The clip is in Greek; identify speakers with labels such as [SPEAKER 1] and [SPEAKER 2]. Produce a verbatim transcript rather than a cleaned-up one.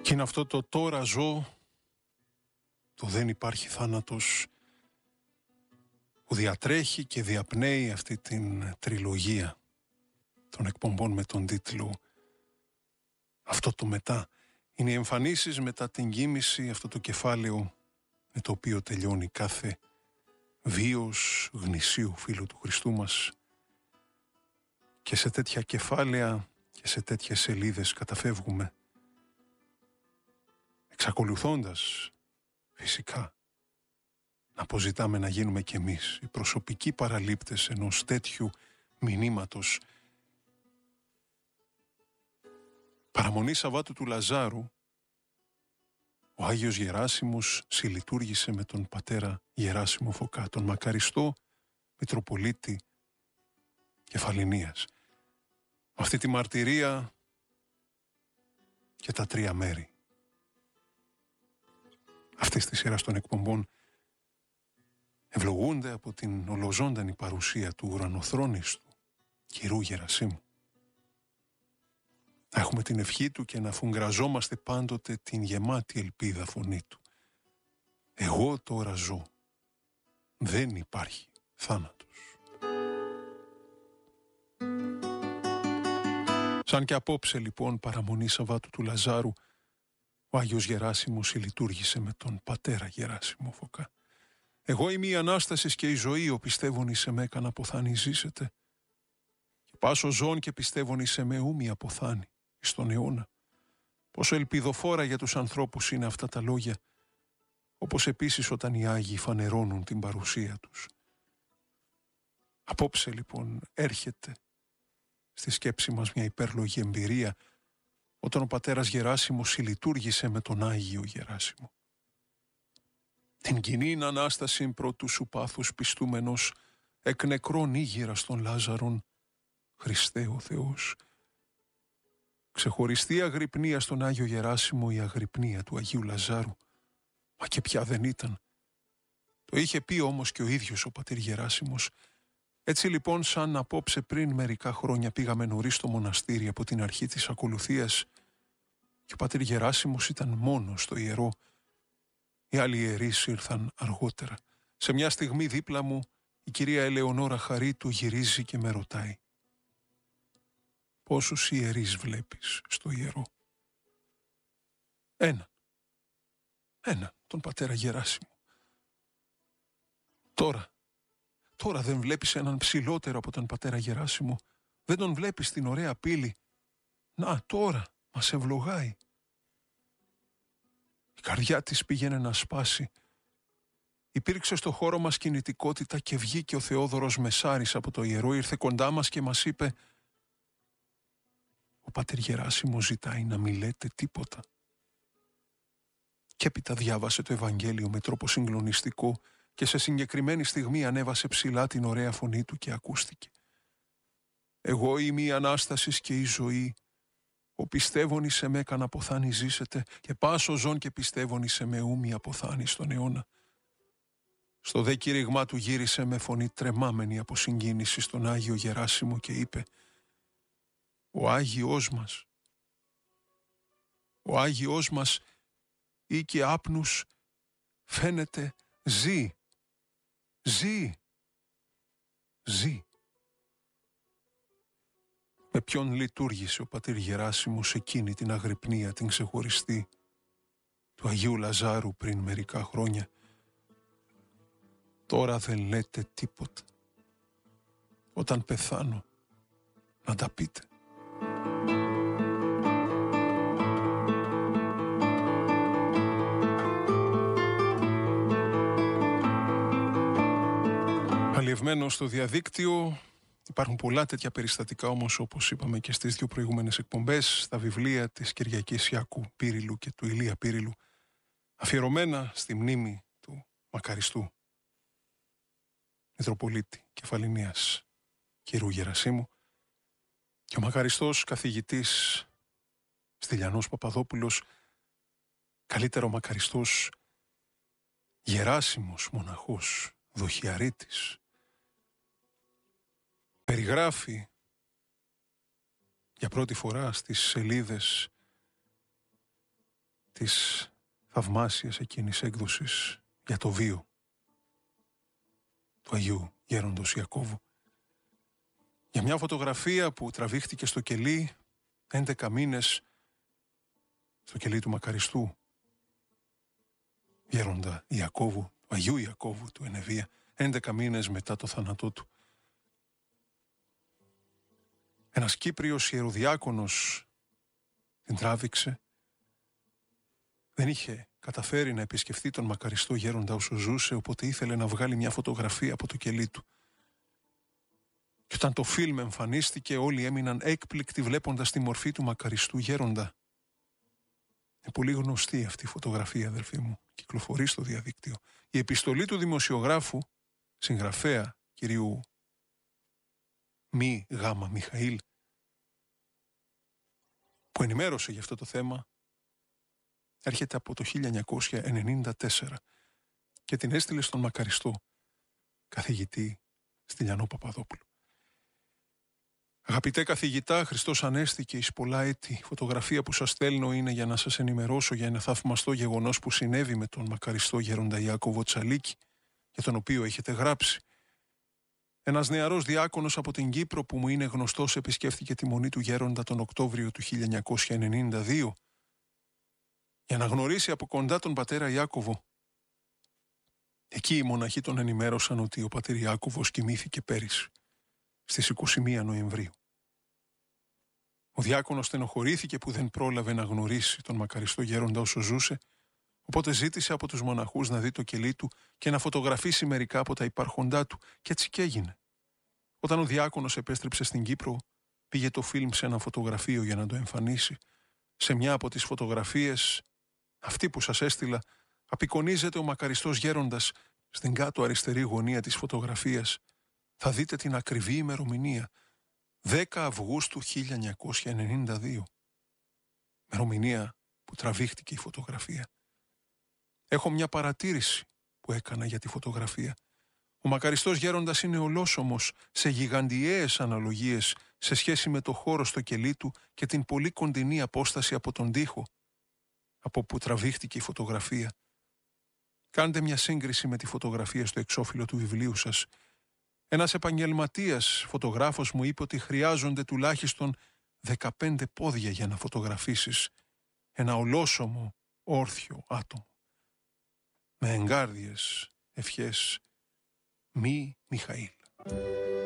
[SPEAKER 1] Και είναι αυτό το τώρα ζω, το δεν υπάρχει θάνατος, που διατρέχει και διαπνέει αυτή την τριλογία των εκπομπών με τον τίτλο «Αυτό το μετά». Είναι οι εμφανίσεις μετά την κοίμηση, αυτό το κεφάλαιο με το οποίο τελειώνει κάθε βίος γνησίου φίλου του Χριστού μας. Και σε τέτοια κεφάλαια και σε τέτοιες σελίδες καταφεύγουμε, εξακολουθώντας φυσικά να αποζητάμε να γίνουμε κι εμείς οι προσωπικοί παραλήπτες ενός τέτοιου μηνύματος. Παραμονή Σαββάτου του Λαζάρου, ο Άγιος Γεράσιμος συλλειτούργησε με τον πατέρα Γεράσιμο Φωκά, τον μακαριστό Μητροπολίτη Κεφαληνίας. Αυτή τη μαρτυρία και τα τρία μέρη αυτής της σειράς των εκπομπών ευλογούνται από την ολοζώντανη παρουσία του ουρανοθρόνιστου Κυρού Γερασίμου. Να έχουμε την ευχή του και να φουγγραζόμαστε πάντοτε την γεμάτη ελπίδα φωνή του. Εγώ τώρα ζω. Δεν υπάρχει θάνατος. Σαν και απόψε λοιπόν παραμονή Σαββάτου του Λαζάρου, ο Άγιος Γεράσιμος συλλειτούργησε με τον πατέρα Γεράσιμο Φωκά. Εγώ είμαι η Ανάστασης και η ζωή, ο πιστεύων εις εμέ καν αποθάνει ζήσετε. Και πάσο ζών και πιστεύων εις εμέ ούμοι αποθάνει εις τον αιώνα. Πόσο ελπιδοφόρα για τους ανθρώπους είναι αυτά τα λόγια, όπως επίσης όταν οι Άγιοι φανερώνουν την παρουσία τους. Απόψε λοιπόν έρχεται στη σκέψη μας μια υπέρλογη εμπειρία όταν ο πατέρας Γεράσιμος συλλειτούργησε με τον Άγιο Γεράσιμο. Την κοινήν Ανάσταση πρώτου σου πάθους πιστούμενος εκ νεκρών ήγηρας των Λάζαρων, Χριστέ ο Θεός. Ξεχωριστή αγρυπνία στον Άγιο Γεράσιμο η αγρυπνία του Αγίου Λαζάρου, μα και πια δεν ήταν. Το είχε πει όμως και ο ίδιος ο πατήρ Γεράσιμος. Έτσι λοιπόν, σαν απόψε πριν μερικά χρόνια πήγαμε νωρίς στο μοναστήρι από την αρχή της ακολουθίας και ο πατήρ Γεράσιμος ήταν μόνος στο ιερό. Οι άλλοι ιερείς ήρθαν αργότερα. Σε μια στιγμή δίπλα μου η κυρία Ελεονόρα Χαρίτου γυρίζει και με ρωτάει: «Πόσους ιερείς βλέπεις στο ιερό?» «Έναν. Έναν, τον πατέρα Γεράσιμο». «Τώρα, τώρα δεν βλέπεις έναν ψηλότερο από τον πατέρα Γεράσιμο? Δεν τον βλέπεις στην ωραία πύλη? Να, τώρα μας ευλογάει». Η καρδιά της πήγαινε να σπάσει. Υπήρξε στο χώρο μας κινητικότητα και βγήκε ο Θεόδωρος Μεσάρης από το ιερό, ήρθε κοντά μας και μας είπε: «Ο πατήρ Γεράσιμος ζητάει να μην λέτε τίποτα». Και έπειτα διάβασε το Ευαγγέλιο με τρόπο συγκλονιστικό και σε συγκεκριμένη στιγμή ανέβασε ψηλά την ωραία φωνή του και ακούστηκε: «Εγώ είμαι η Ανάστασης και η ζωή. Ο πιστεύων εις εμέ καν αποθάνει ζήσετε και πάσο ζών και πιστεύων εις εμέ ούμοι αποθάνει στον αιώνα». Στο δε κήρυγμά του γύρισε με φωνή τρεμάμενη από συγκίνηση στον Άγιο Γεράσιμο και είπε: «Ο Άγιος μας, ο Άγιος μας ή και άπνους φαίνεται ζει, ζει, ζει». Με ποιον λειτουργήσε ο πατήρ Γεράσιμος εκείνη την αγρυπνία την ξεχωριστή του Αγίου Λαζάρου πριν μερικά χρόνια? Τώρα δεν λέτε τίποτα. Όταν πεθάνω να τα πείτε. Αλλιευμένο στο διαδίκτυο. Υπάρχουν πολλά τέτοια περιστατικά όμως, όπως είπαμε και στις δύο προηγούμενες εκπομπές, στα βιβλία της Κυριακής Ιάκου Πύριλου και του Ηλία Πύριλου, αφιερωμένα στη μνήμη του μακαριστού Μητροπολίτη Κεφαληνίας Κυρού Γερασίμου. Και ο μακαριστός καθηγητής Στυλιανός Παπαδόπουλος, καλύτερο μακαριστός Γεράσιμος μοναχός, δοχιαρίτης, περιγράφει για πρώτη φορά στις σελίδες της θαυμάσιας εκείνης έκδοσης για το βίο του Αγίου Γέροντος Ιακώβου. Για μια φωτογραφία που τραβήχτηκε στο κελί έντεκα μήνες, στο κελί του μακαριστού Γέροντα Ιακώβου, του Αγίου Ιακώβου του Ενεβία, έντεκα μήνες μετά το θάνατό του. Ένας Κύπριος ιεροδιάκονος την τράβηξε. Δεν είχε καταφέρει να επισκεφθεί τον μακαριστό γέροντα όσο ζούσε, οπότε ήθελε να βγάλει μια φωτογραφία από το κελί του. Και όταν το φιλμ εμφανίστηκε, όλοι έμειναν έκπληκτοι βλέποντας τη μορφή του μακαριστού γέροντα. Είναι πολύ γνωστή αυτή η φωτογραφία, αδερφοί μου, κυκλοφορεί στο διαδίκτυο. Η επιστολή του δημοσιογράφου, συγγραφέα κυρίου Μη Γάμα Μιχαήλ, που ενημέρωσε για αυτό το θέμα, έρχεται από το χίλια εννιακόσια ενενήντα τέσσερα και την έστειλε στον μακαριστό καθηγητή Στυλιανό Παπαδόπουλο. Αγαπητέ καθηγητά, Χριστός Ανέστη εις πολλά έτη. Η φωτογραφία που σας στέλνω είναι για να σας ενημερώσω για ένα θαυμαστό γεγονός που συνέβη με τον μακαριστό γέροντα Ιάκωβο Τσαλίκη, για τον οποίο έχετε γράψει. Ένας νεαρός διάκονος από την Κύπρο που μου είναι γνωστός επισκέφθηκε τη μονή του γέροντα τον Οκτώβριο του χίλια εννιακόσια ενενήντα δύο για να γνωρίσει από κοντά τον πατέρα Ιάκωβο. Εκεί οι μοναχοί τον ενημέρωσαν ότι ο πατήρ Ιάκωβος κοιμήθηκε πέρυσι, στις είκοσι μία Νοεμβρίου. Ο διάκονος στενοχωρήθηκε που δεν πρόλαβε να γνωρίσει τον μακαριστό γέροντα όσο ζούσε, οπότε ζήτησε από τους μοναχούς να δει το κελί του και να φωτογραφίσει μερικά από τα υπάρχοντά του, και έτσι και έγινε. Όταν ο διάκονος επέστρεψε στην Κύπρο, πήγε το φιλμ σε ένα φωτογραφείο για να το εμφανίσει. Σε μια από τις φωτογραφίες, αυτή που σας έστειλα, απεικονίζεται ο μακαριστός γέροντας στην κάτω αριστερή γωνία της φωτογραφίας. Θα δείτε την ακριβή ημερομηνία, δέκα Αυγούστου χίλια εννιακόσια ενενήντα δύο. Ημερομηνία που τραβήχτηκε η φωτογραφία. Έχω μια παρατήρηση που έκανα για τη φωτογραφία. Ο μακαριστός γέροντας είναι ολόσωμος σε γιγαντιαίες αναλογίες σε σχέση με το χώρο στο κελί του και την πολύ κοντινή απόσταση από τον τοίχο, από που τραβήχτηκε η φωτογραφία. Κάντε μια σύγκριση με τη φωτογραφία στο εξώφυλλο του βιβλίου σας. Ένας επαγγελματίας φωτογράφος μου είπε ότι χρειάζονται τουλάχιστον δεκαπέντε πόδια για να φωτογραφίσεις ένα ολόσωμο όρθιο άτομο. Με εγκάρδιες ευχές, Μη Μιχαήλ.